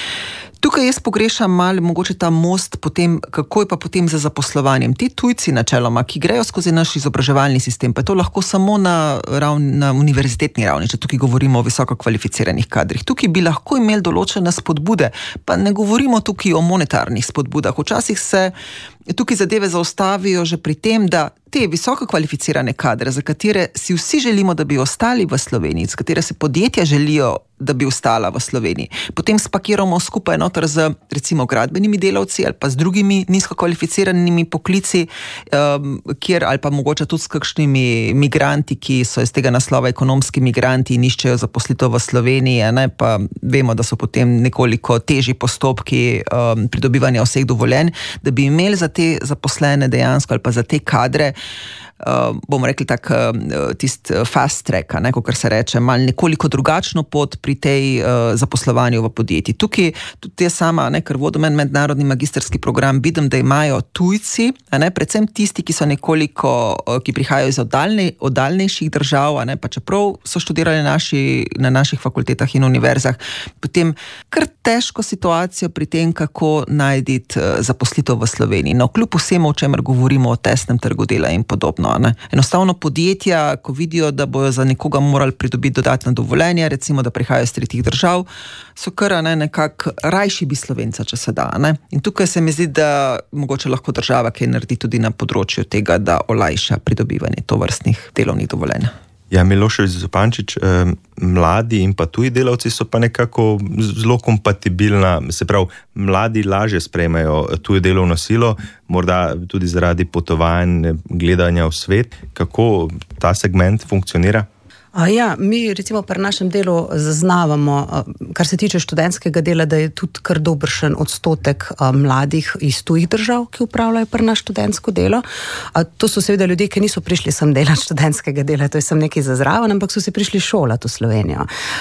Tukaj jaz pogrešam malo mogoče ta most potem, kako je pa potem za zaposlovanjem. Ti tujci načeloma, ki grejo skozi naš izobraževalni sistem, pa je to lahko samo na, ravni, na univerzitetni ravni, če tukaj govorimo o visoko kvalificiranih kadrih. Tukaj bi lahko imeli določene spodbude, pa ne govorimo tukaj o monetarnih spodbudah. Včasih se tukaj zadeve zaostavijo že pri tem, da te visoko kvalificirane kadre, za katere si vsi želimo, da bi ostali v Sloveniji, za katere se podjetja želijo, da bi ostala v Sloveniji, potem spakiramo skupaj noter z recimo gradbenimi delavci ali pa z drugimi nizko kvalificiranimi poklici, um, kjer ali pa mogoče tudi s kakšnimi migranti, ki so iz tega naslova ekonomski migranti in iščejo zaposlitev v Sloveniji, ne, pa vemo, da so potem nekoliko težji postopki um, pridobivanja vseh dovoljenj, da bi imeli za te zaposlene dejansko ali pa za te kadre, Uh, bomo rekli tak uh, tist fast track, ne, kot se reče, malo nekoliko drugačno pot pri tej uh, zaposlovanju v podjetji. Tukaj tudi jaz sama, ne, ker vodim en mednarodni magistrski program, vidim, da imajo tujci, ne, predvsem tisti, ki so nekoliko, uh, ki prihajajo iz oddaljne, oddaljnejših držav, ne, pa čeprav so študirali naši, na naših fakultetah in univerzah, potem kar težko situacijo pri tem, kako najti uh, zaposlitev v Sloveniji. No, kljub vsemu, o čemer govorimo o tesnem trgu dela in podobno. Ne. Enostavno podjetja, ko vidijo, da bojo za nekoga morali pridobiti dodatna dovoljenja, recimo, da prihajajo iz tretjih držav, so kar ne, nekako rajši bi Slovenca, če se da. Ne. In tukaj se mi zdi, da mogoče lahko država kaj naredi tudi na področju tega, da olajša pridobivanje tovrstnih delovnih dovoljenj. Ja, Milošević Zupančič, eh, mladi in pa tuji delavci so pa nekako zelo kompatibilna, se pravi, mladi lažje sprejmejo tujo delovno silo, morda tudi zaradi potovanj, gledanja v svet. Kako ta segment funkcionira? Ja, mi recimo pri našem delu zaznavamo, kar se tiče študentskega dela, da je tudi kar dobršen odstotek mladih iz tujih držav, ki upravljajo pri naš študentsko delo. To so seveda ljudje, ki niso prišli sem delati študentskega dela, to je sem nekaj za zraven, ampak so se prišli šolati v Slovenijo.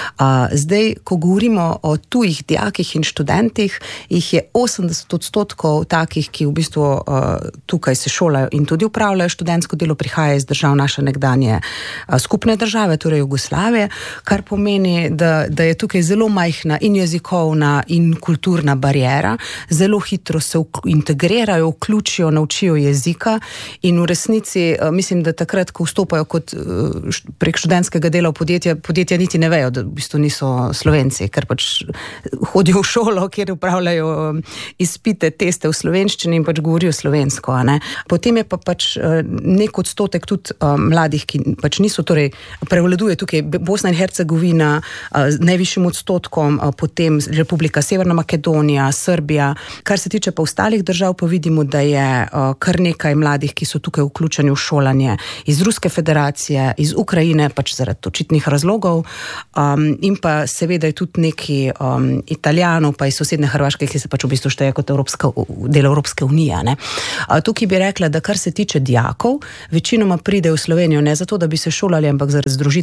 Zdaj, ko govorimo o tujih dijakih in študentih, jih je osemdeset odstotkov takih, ki v bistvu tukaj se šolajo in tudi upravljajo študentsko delo, prihaja iz držav naše nekdanje skupne države, torej Jugoslavije, kar pomeni, da, da je tukaj zelo majhna in jezikovna in kulturna bariera, zelo hitro se integrirajo, vključijo, naučijo jezika in v resnici mislim, da takrat, ko vstopajo kot prek študentskega dela v podjetja, podjetja niti ne vejo, da v bistvu niso Slovenci, ker pač hodijo v šolo, kjer upravljajo izpite, teste v slovenščini in pač govorijo slovensko. Ne? Potem je pa pač nek odstotek tudi mladih, ki pač niso, torej prevladuje tukaj Bosna in Hercegovina z najvišjim odstotkom, potem Republika Severna Makedonija, Srbija. Kar se tiče pa ostalih držav, pa vidimo, da je kar nekaj mladih, ki so tukaj vključeni v šolanje iz Ruske federacije, iz Ukrajine, pač zaradi očitnih razlogov, um, in pa seveda je tudi neki um, Italijanov, pa iz sosedne Hrvaške, ki se pač v bistvu šteje kot Evropska, del Evropske unije. Ne? Tukaj bi rekla, da kar se tiče dijakov, večinoma pridejo v Slovenijo ne zato, da bi se šolali, ampak za združitev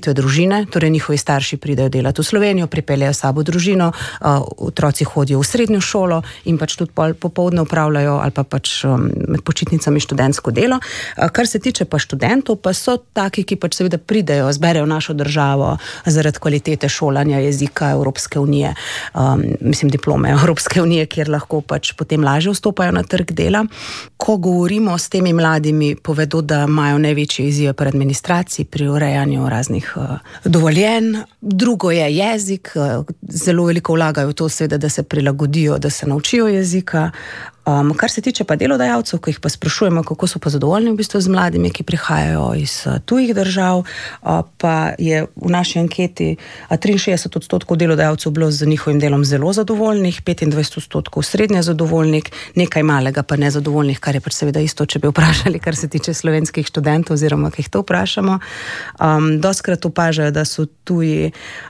namestitve družine, torej njihovi starši pridejo delati v Slovenijo, pripeljejo sabo družino, otroci hodijo v srednjo šolo in pač tudi popoldne upravljajo ali pa pač med počitnicami študentsko delo. Kar se tiče pa študentov, pa so taki, ki pač seveda pridejo, zberejo našo državo zaradi kvalitete šolanja jezika Evropske unije, um, mislim diplome Evropske unije, kjer lahko pač potem lažje vstopajo na trg dela. Ko govorimo s temi mladimi, povedo, da imajo največje izzive pri administraciji, pri urejanju raznih uh, dovoljenj. Drugo je jezik, uh, zelo veliko vlagajo v to, seveda, da se prilagodijo, da se naučijo jezika. Um, kar se tiče pa delodajalcev, ko jih pa sprašujemo, kako so pa zadovoljni v bistvu z mladimi, ki prihajajo iz uh, tujih držav, uh, pa je v naši anketi uh, triinšestdeset odstotkov delodajalcev bilo z njihovim delom zelo zadovoljnih, petindvajset odstotkov srednje zadovoljnih, nekaj malega pa nezadovoljnih, kar je pač seveda isto, če bi vprašali, kar se tiče slovenskih študentov oziroma, ki jih to vprašamo. Um, doskrat opažajo, da so tuji,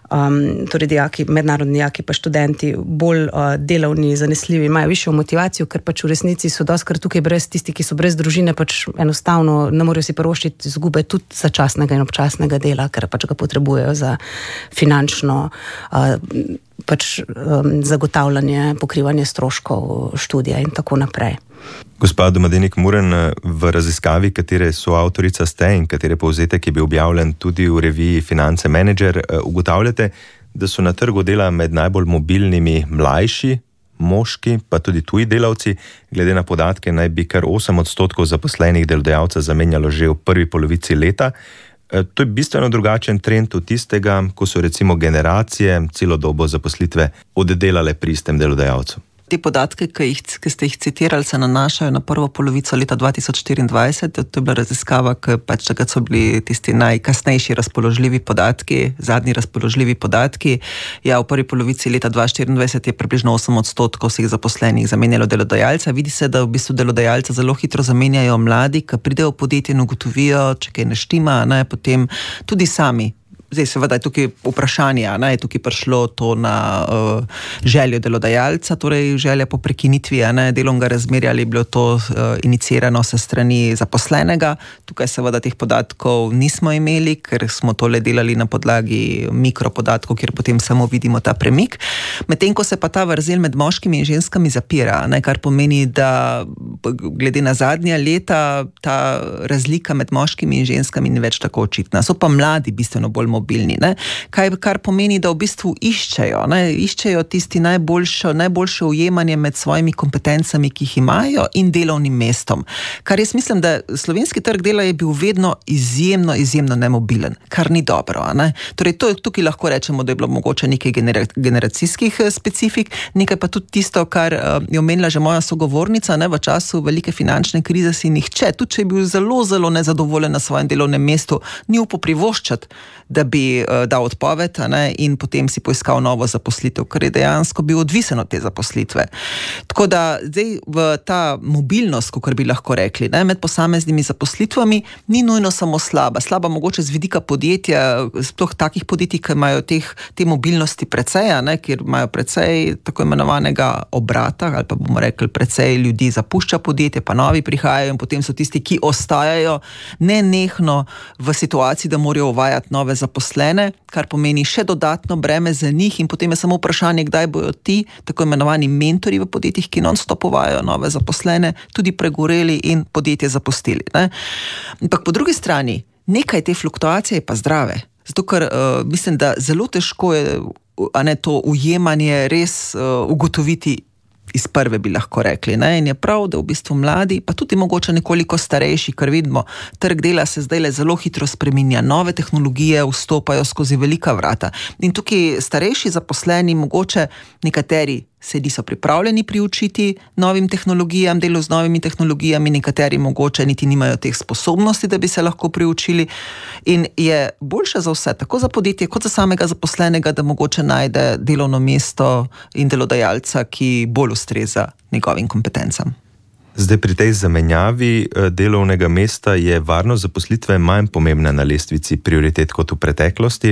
um, torej dijaki, mednarodni dijaki pa študenti bolj uh, delovni, zanesljivi, imajo višjo motivacijo, ker pač v resnici so doskrat tukaj brez tisti, ki so brez družine, pač enostavno ne morejo si privoščiti izgube tudi začasnega in občasnega dela, ker pač ga potrebujejo za finančno uh, pač um, zagotavljanje, pokrivanje stroškov študija in tako naprej. Gospa Domadenik Muren, v raziskavi, katere soavtorica ste in katere povzetek je bil objavljen tudi v reviji Finance Manager, ugotavljate, da so na trgu dela med najbolj mobilnimi mlajši, moški, pa tudi tuji delavci. Glede na podatke naj bi kar osem odstotkov zaposlenih delodajalca zamenjalo že v prvi polovici leta. To je bistveno drugačen trend od tistega, ko so recimo generacije celo dobo zaposlitve oddelale pri istem delodajalcu. Te podatke, ki, jih, ki ste jih citirali, se nanašajo na prvo polovico leta dva tisoč štiriindvajset. To je bila raziskava, ki pač takrat so bili tisti najkasnejši razpoložljivi podatki, zadnji razpoložljivi podatki. Ja, v prvi polovici leta dva tisoč štiriindvajset je približno osem odstotkov vseh zaposlenih zamenjalo delodajalca. Vidi se, da v bistvu delodajalca zelo hitro zamenjajo mladi, ki pridejo v podjetje in ugotovijo, če kaj ne štima, ne, potem tudi sami. Zdaj, seveda je tukaj vprašanje, ne, je tukaj prišlo to na uh, željo delodajalca, torej želja po prekinitvi ne, delovnega razmerja, ali je bilo to uh, inicirano se strani zaposlenega. Tukaj seveda teh podatkov nismo imeli, ker smo tole delali na podlagi mikropodatkov, kjer potem samo vidimo ta premik. Medtem ko se pa ta vrzel med moškimi in ženskami zapira, ne, kar pomeni, da glede na zadnja leta ta razlika med moškimi in ženskami ni več tako očitna. So pa mladi bistveno bolj mobilni, ne? Kaj, kar pomeni, da v bistvu iščejo, ne? iščejo tisti najboljšo, najboljše ujemanje med svojimi kompetencami, ki jih imajo, in delovnim mestom. Kar jaz mislim, da slovenski trg dela je bil vedno izjemno, izjemno nemobilen, kar ni dobro. Ne? Torej, to, tukaj lahko rečemo, da je bilo mogoče nekaj genera, generacijskih specifik, nekaj pa tudi tisto, kar uh, je omenila že moja sogovornica, ne? V času velike finančne krize si nihče, tudi če je bil zelo, zelo nezadovoljen na svojem delovnem mestu, ni upal privoščiti, da bi uh, dal odpoved ne, in potem si poiskal novo zaposlitev, ker je dejansko bil odvisen od te zaposlitve. Tako da zdaj v ta mobilnost, kakor bi lahko rekli, ne, med posameznimi zaposlitvami ni nujno samo slaba. Slaba mogoče z vidika podjetja, sploh takih podjetij, ki imajo teh, te mobilnosti precej, ne, kjer imajo precej tako imenovanega obrata, ali pa bomo rekli precej ljudi zapušča podjetje, pa novi prihajajo in potem so tisti, ki ostajajo nenehno v situaciji, da morajo uvajati nove zaposlene, kar pomeni še dodatno breme za njih in potem je samo vprašanje, kdaj bojo ti, tako imenovani mentori v podjetjih, ki non-stop uvajajo nove zaposlene, tudi pregoreli in podjetje zapustili. Ne? Ampak po drugi strani, nekaj te fluktuacije je pa zdrave. Zato, ker uh, mislim, da zelo težko je a ne, to ujemanje res uh, ugotoviti iz prve, bi lahko rekli. Ne? In je prav, da v bistvu mladi, pa tudi mogoče nekoliko starejši, ker vidimo, trg dela se zdaj le zelo hitro spreminja, nove tehnologije vstopajo skozi velika vrata. In tukaj starejši zaposleni, mogoče nekateri se niso pripravljeni priučiti novim tehnologijam, delo z novimi tehnologijami, nekateri mogoče niti nimajo teh sposobnosti, da bi se lahko priučili. In je boljše za vse, tako za podjetje, kot za samega zaposlenega, da mogoče najde delovno mesto in delodajalca, ki bolj ustreza njegovim kompetencam. Zdaj pri tej zamenjavi delovnega mesta je varnost zaposlitve manj pomembna na lestvici prioritet kot v preteklosti.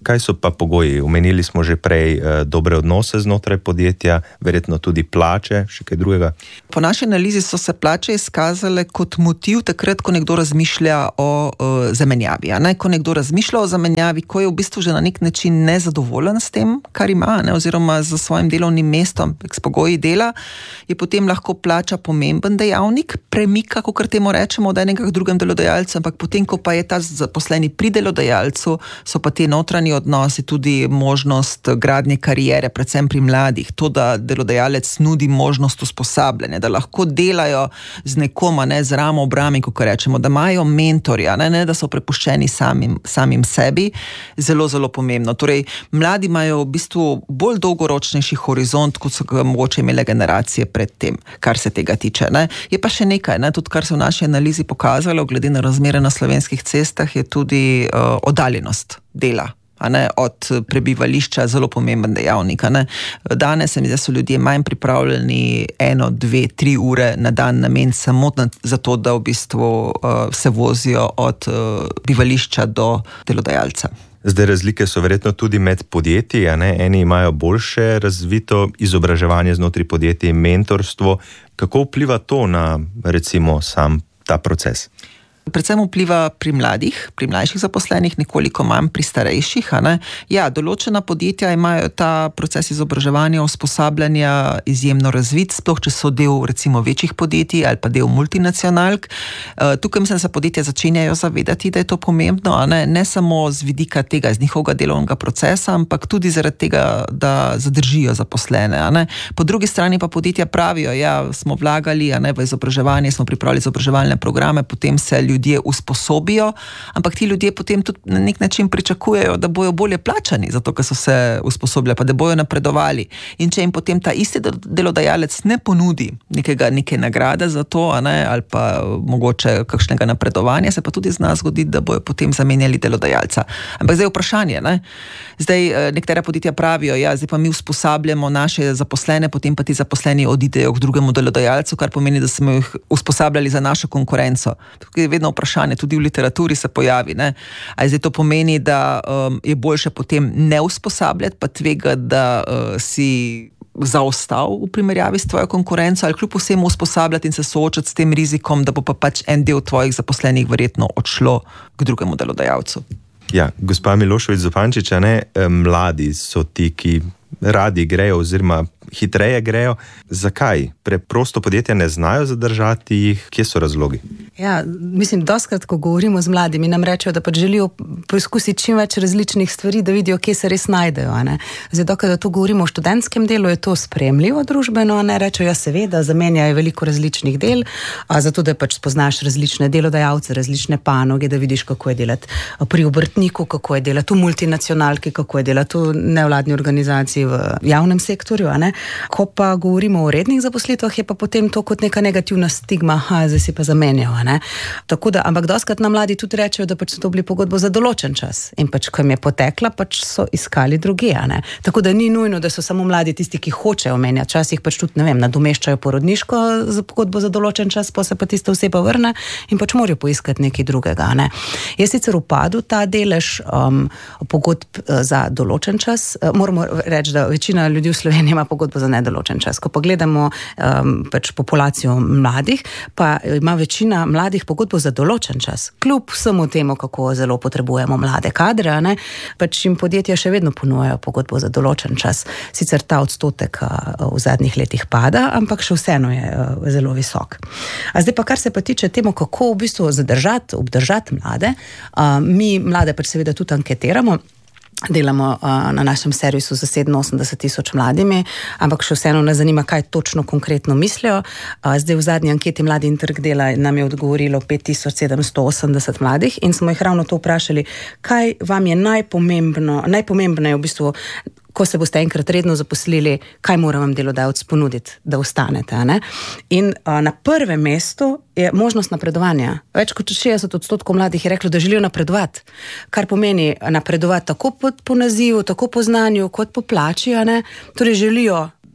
Kaj so pa pogoji? Omenili smo že prej eh, dobre odnose znotraj podjetja, verjetno tudi plače, še kaj drugega. Po naši analizi so se plače izkazale kot motiv takrat, ko nekdo razmišlja o uh, zamenjavi. A ne? Ko nekdo razmišlja o zamenjavi, ko je v bistvu že na nek način nezadovoljen s tem, kar ima, ne? Oziroma z svojim delovnim mestom, s pogoji dela, je potem lahko plača pomemben dejavnik, premika, kakor temu rečemo, od enega k drugem delodajalcu, ampak potem, ko pa je ta zaposleni pri delodajalcu, so pa te notranji odnosi, tudi možnost gradnje kariere, predvsem pri mladih, to, da delodajalec nudi možnost usposabljanja, da lahko delajo z nekoma, ne, z ramo ob rami, kako rečemo, da imajo mentorja, ne, ne, da so prepuščeni samim, samim sebi, zelo, zelo pomembno. Torej, mladi imajo v bistvu bolj dolgoročnejši horizont, kot so ga mogoče imele generacije pred tem, kar se tega tiče. Ne. Je pa še nekaj, ne, tudi kar se v naši analizi pokazalo, glede na razmere na slovenskih cestah, je tudi uh, oddaljenost dela. A ne, od prebivališča zelo pomemben dejavnik. A ne. Danes se mi zdi, da so ljudje manj pripravljeni eno, dve, tri ure na dan nameniti samo za to, da v bistvu uh, se vozijo od uh, bivališča do delodajalca. Zdaj razlike so verjetno tudi med podjetji, a ne? Eni imajo boljše razvito izobraževanje znotraj podjetij, mentorstvo. Kako vpliva to na, recimo, sam ta proces? Predvsem vpliva pri mladih, pri mlajših zaposlenih, nekoliko manj pri starejših. A ne? Ja, določena podjetja imajo ta proces izobraževanja, usposabljanja izjemno razvit, sploh če so del recimo večjih podjetij ali pa del multinacionalk. Tukaj mislim, da se podjetja začenjajo zavedati, da je to pomembno, a ne? Ne samo z vidika tega, z njihovega delovnega procesa, ampak tudi zaradi tega, da zadržijo zaposlene. A ne? Po drugi strani pa podjetja pravijo, ja, smo vlagali, a ne, v izobraževanje, smo pripravili izobraževalne programe, potem se ljudje ljudje usposobijo, ampak ti ljudje potem tudi na nek način pričakujejo, da bojo bolje plačani, zato ker so se usposobili, pa da bojo napredovali. In če jim potem ta isti delodajalec ne ponudi nekega, neke nagrade za to, a ne, ali pa mogoče kakšnega napredovanja, se pa tudi zna zgoditi, da bojo potem zamenjali delodajalca. Ampak zdaj je vprašanje, ne? Zdaj nekatera podjetja pravijo, ja, zdaj pa mi usposabljamo naše zaposlene, potem pa ti zaposleni odidejo k drugemu delodajalcu, kar pomeni, da smo jih usposabljali za našo konkurenco. Tukaj je vedno vprašanje, tudi v literaturi se pojavi, ne? Ali zdaj to pomeni, da um, je boljše potem ne usposabljati, pa tvega, da uh, si zaostal v primerjavi s tvojo konkurenco, ali kljub vsemu usposabljati in se soočati s tem rizikom, da bo pa pač en del tvojih zaposlenih verjetno odšlo k drugemu delodajalcu. Ja, gospa Milošević Zupančič, ne, mladi so ti, ki radi grejo oziroma hitreje grejo. Zakaj? Preprosto podjetja ne znajo zadržati jih? Kje so razlogi? Ja, mislim, doskrat, ko govorimo z mladimi, nam rečejo, da pač želijo poizkusiti čim več različnih stvari, da vidijo, kje se res najdejo. A ne? Zdaj, dokaj, da to govorimo o študentskem delu, je to spremljivo družbeno, ne rečejo, ja, seveda, zamenjajo veliko različnih del, a zato, da pač spoznaš različne delodajalce, različne panoge, da vidiš, kako je delati pri obrtniku, kako je delati v multinacionalki, kako je delati v nevladni organizaciji, v javnem sektorju, a ne? Ko pa govorimo o rednih zaposlitvah, je pa potem to kot neka negativna stigma, ha, zdaj si pa zamenjal, a ne? Tako da, ampak doskrat nam mladi tudi rečejo, da pač so dobili pogodbo za določen čas in pač, ko jim je potekla, pač so iskali druge, a ne? Tako da ni nujno, da so samo mladi tisti, ki hočejo menjati, časih pač tudi, ne vem, nadomeščajo porodniško za pogodbo za določen čas, pa se pa tista oseba vrne in pač morajo poiskati nekaj drugega, a ne? Je sicer upadel ta delež um, pogodb za določen čas, moramo reči, da večina ljudi v Sloveniji ima pogodbo za nedoločen čas. Ko pogledamo um, pač populacijo mladih, pa ima večina mladih pogodbo za določen čas. Kljub vsemu temu, kako zelo potrebujemo mlade kadre, ne, pač jim podjetja še vedno ponujajo pogodbo za določen čas. Sicer ta odstotek uh, v zadnjih letih pada, ampak še vseeno je uh, zelo visok. A zdaj pa, kar se pa tiče temu, kako v bistvu zadržati, obdržati mlade, uh, mi mlade pač seveda tudi anketiramo. Delamo uh, na našem servisu z sedeminosemdeset tisoč mladimi, ampak še vseeno nas zanima, kaj točno konkretno mislijo. Uh, zdaj v zadnji anketi Mladi in trg dela nam je odgovorilo pet tisoč sedemsto osemdeset mladih in smo jih ravno to vprašali, kaj vam je najpomembno, najpomembneje v bistvu, ko se boste enkrat redno zaposlili, kaj mora vam delodajalec ponuditi, da ostanete, a ne? In a, na prvem mestu je možnost napredovanja. Več kot šestdeset odstotkov mladih je reklo, da želijo napredovati, kar pomeni napredovati tako po, po nazivu, tako po znanju, kot po plači, a ne? Torej želijo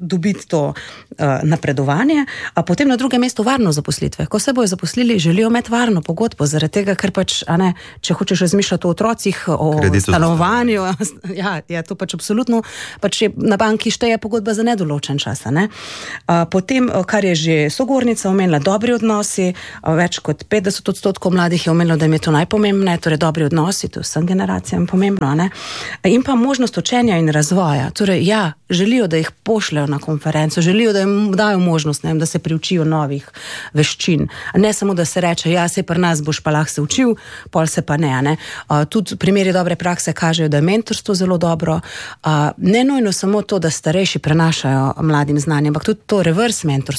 dobiti to uh, napredovanje, a potem na drugem mestu varno zaposlitve. Ko se bojo zaposlili, želijo imeti varno pogodbo, zaradi tega, ker pač, a ne, če hočeš razmišljati o otrocih, o Kreditu stanovanju, ja, ja, to pač absolutno, pač je, na banki šteje pogodba za nedoločen čas, ne. Uh, potem, kar je že sogornica omenila, dobri odnosi, uh, več kot petdeset odstotkov mladih je omenilo, da jim je to najpomembne, torej dobri odnosi, to je vsem generacijam pomembno, ne. In pa možnost učenja in razvoja, torej ja, želijo, da jih pošljajo na konferenco, želijo, da jim dajo možnost, ne, da se priučijo novih veščin. Ne samo, da se reče, ja, se pri nas boš pa lahko se učil, pol se pa ne, ne. Uh, tudi primeri dobre prakse kažejo, da je mentorstvo zelo dobro. Uh, ne nujno samo to, da starejši prenašajo mladim znanje, ampak tudi to reverse mentorstvo,